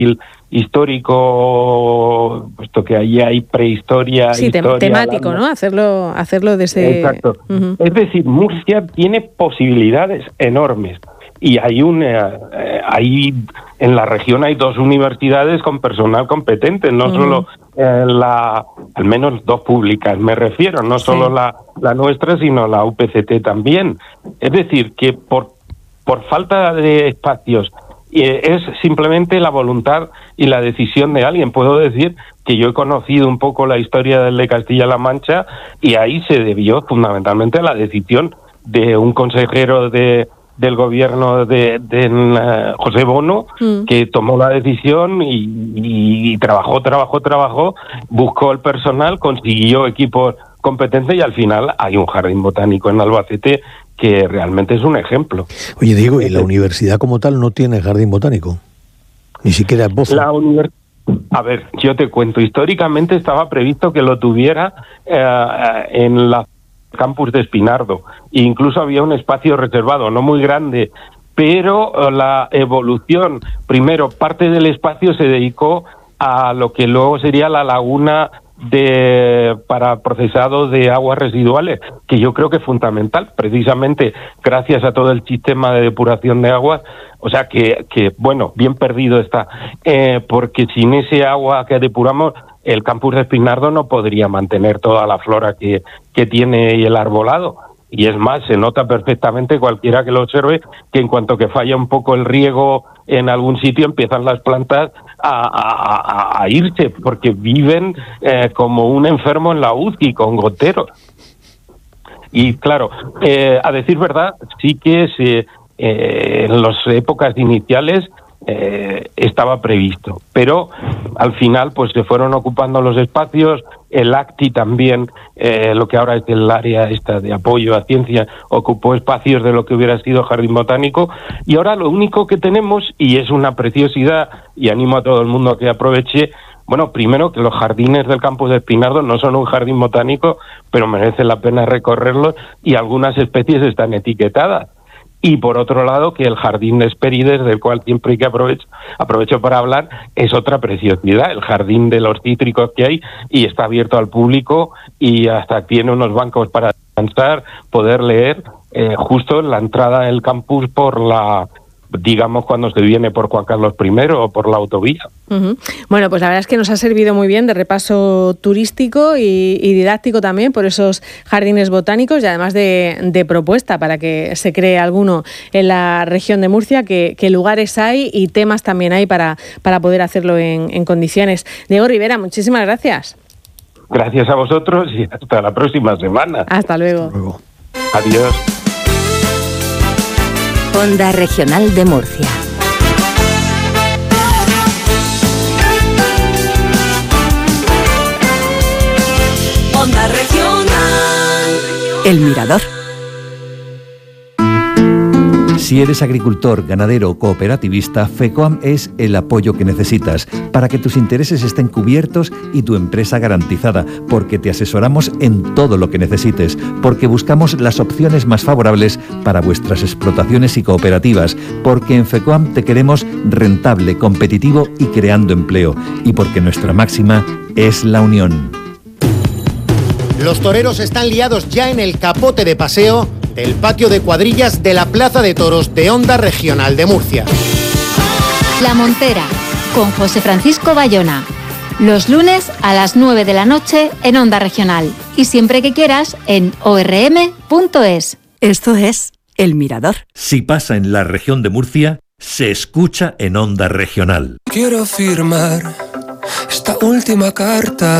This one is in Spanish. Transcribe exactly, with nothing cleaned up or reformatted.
histórico, puesto que allí hay prehistoria, sí, historia, temático, ¿no? Hacerlo, hacerlo desde... Exacto. Uh-huh. Es decir, Murcia tiene posibilidades enormes. Y hay una, eh, hay en la región hay dos universidades con personal competente, no uh-huh. solo eh, la, al menos dos públicas, me refiero, no sí. solo la, la nuestra, sino la U P C T también. Es decir, que por, por falta de espacios, eh, es simplemente la voluntad y la decisión de alguien. Puedo decir que yo he conocido un poco la historia del de Castilla-La Mancha y ahí se debió fundamentalmente a la decisión de un consejero de del gobierno de, de uh, José Bono, mm. que tomó la decisión y, y, y trabajó, trabajó, trabajó, buscó el personal, consiguió equipos competentes y al final hay un jardín botánico en Albacete que realmente es un ejemplo. Oye, Diego, ¿y la universidad como tal no tiene jardín botánico? Ni siquiera es Bozo. La universidad... A ver, yo te cuento, históricamente estaba previsto que lo tuviera eh, en la campus de Espinardo, e incluso había un espacio reservado, no muy grande, pero la evolución, primero, parte del espacio se dedicó a lo que luego sería la laguna de para procesado de aguas residuales, que yo creo que es fundamental, precisamente gracias a todo el sistema de depuración de aguas, o sea que, que bueno, bien perdido está, eh, porque sin ese agua que depuramos, el campus de Espinardo no podría mantener toda la flora que, que tiene y el arbolado. Y es más, se nota perfectamente cualquiera que lo observe que en cuanto que falla un poco el riego en algún sitio empiezan las plantas a, a, a, a irse porque viven eh, como un enfermo en la U C I con goteros. Y claro, eh, a decir verdad, sí que se, eh, en las épocas iniciales Eh, estaba previsto, pero al final pues se fueron ocupando los espacios, el ACTI también, eh, lo que ahora es el área esta de apoyo a ciencia, ocupó espacios de lo que hubiera sido jardín botánico, y ahora lo único que tenemos, y es una preciosidad, y animo a todo el mundo a que aproveche, bueno, primero que los jardines del campus de Espinardo no son un jardín botánico, pero merece la pena recorrerlos, y algunas especies están etiquetadas. Y por otro lado, que el jardín de Hesperides, del cual siempre hay que aprovecho, aprovecho para hablar, es otra preciosidad, el jardín de los cítricos que hay, y está abierto al público, y hasta tiene unos bancos para descansar, poder leer, eh, justo en la entrada del campus por la... digamos, cuando se viene por Juan Carlos primero o por la autovía. Uh-huh. Bueno, pues la verdad es que nos ha servido muy bien de repaso turístico y, y didáctico también por esos jardines botánicos y además de, de propuesta para que se cree alguno en la región de Murcia, que, que lugares hay y temas también hay para, para poder hacerlo en, en condiciones. Diego Rivera, muchísimas gracias. Gracias a vosotros y hasta la próxima semana. Hasta luego. Hasta luego. Adiós. Onda Regional de Murcia. Onda Regional. El Mirador. Si eres agricultor, ganadero o cooperativista, FECOAM es el apoyo que necesitas para que tus intereses estén cubiertos y tu empresa garantizada, porque te asesoramos en todo lo que necesites, porque buscamos las opciones más favorables para vuestras explotaciones y cooperativas, porque en FECOAM te queremos rentable, competitivo y creando empleo, y porque nuestra máxima es la unión. Los toreros están liados ya en el capote de paseo del patio de cuadrillas de la Plaza de Toros de Onda Regional de Murcia. La Montera, con José Francisco Bayona. Los lunes a las nueve de la noche en Onda Regional. Y siempre que quieras en o erre eme punto es. Esto es El Mirador. Si pasa en la región de Murcia, se escucha en Onda Regional. Quiero firmar esta última carta